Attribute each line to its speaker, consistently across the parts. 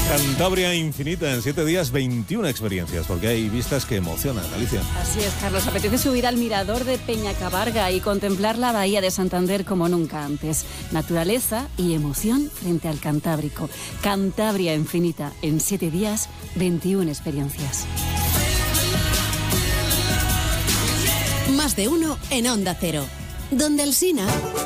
Speaker 1: Cantabria infinita, en 7 días 21 experiencias, porque hay vistas que emocionan, Alicia.
Speaker 2: Así es, Carlos. Apetece subir al mirador de Peñacabarga y contemplar la bahía de Santander como nunca antes. Naturaleza y emoción frente al Cantábrico. Cantabria infinita, en 7 días 21 experiencias.
Speaker 3: Más de uno en Onda Cero. Donde Alsina.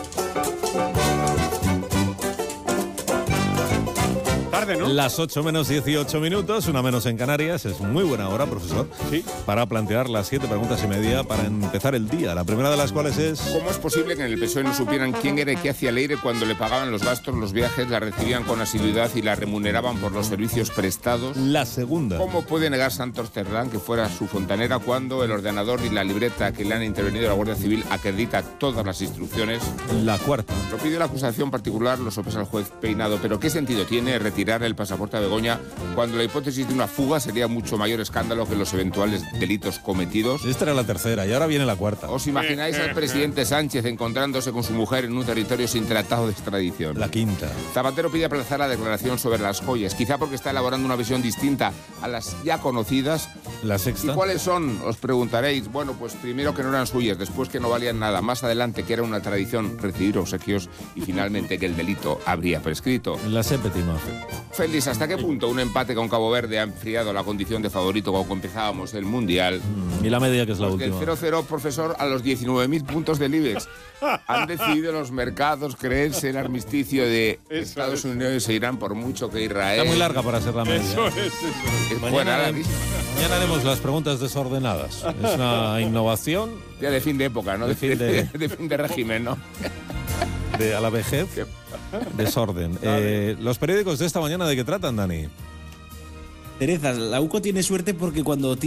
Speaker 4: Tarde, ¿no?
Speaker 1: Las 8 menos 18 minutos, una menos en Canarias. Es muy buena hora, profesor,
Speaker 4: Sí.
Speaker 1: para plantear las 7 preguntas y media para empezar el día. La primera de las cuales es...
Speaker 5: ¿Cómo es posible que en el PSOE no supieran quién era y qué hacía Leire cuando le pagaban los gastos, los viajes, la recibían con asiduidad y la remuneraban por los servicios prestados?
Speaker 1: La segunda.
Speaker 5: ¿Cómo puede negar Santos Cerdán que fuera su fontanera cuando el ordenador y la libreta que le han intervenido la Guardia Civil acredita todas las instrucciones?
Speaker 1: La cuarta.
Speaker 5: Lo pide la acusación particular, lo sopesa el juez Peinado, pero ¿qué sentido tiene retirar el pasaporte a Begoña cuando la hipótesis de una fuga sería mucho mayor escándalo que los eventuales delitos cometidos?
Speaker 1: Esta era la tercera y ahora viene la cuarta.
Speaker 5: ¿Os imagináis al presidente Sánchez encontrándose con su mujer en un territorio sin tratado de extradición?
Speaker 1: La quinta.
Speaker 5: Zapatero pide aplazar la declaración sobre las joyas, quizá porque está elaborando una visión distinta a las ya conocidas.
Speaker 1: La
Speaker 5: ¿Y
Speaker 1: sexta.
Speaker 5: cuáles son? Os preguntaréis. Bueno, pues primero que no eran suyas, después que no valían nada, más adelante que era una tradición recibir obsequios y finalmente que el delito habría prescrito.
Speaker 1: La séptima.
Speaker 5: Félix, ¿hasta qué punto un empate con Cabo Verde ha enfriado la condición de favorito cuando empezábamos el Mundial?
Speaker 1: Y la media, que es la
Speaker 5: Porque
Speaker 1: última.
Speaker 5: el 0-0, profesor, a los 19.000 puntos del IBEX. Han decidido los mercados creerse el armisticio de Estados Unidos e Irán, por mucho que Israel...
Speaker 1: Está muy larga para ser la media.
Speaker 4: Eso es.
Speaker 5: Es
Speaker 1: Mañana,
Speaker 5: buena la misma.
Speaker 1: mañana haremos las preguntas desordenadas. Es una innovación
Speaker 5: Ya de fin de época, ¿no?
Speaker 1: De fin de-
Speaker 5: de fin de régimen, ¿no?
Speaker 1: a la vejez. Desorden. Los periódicos de esta mañana, ¿de qué tratan, Dani?
Speaker 6: Teresa, la UCO tiene suerte porque cuando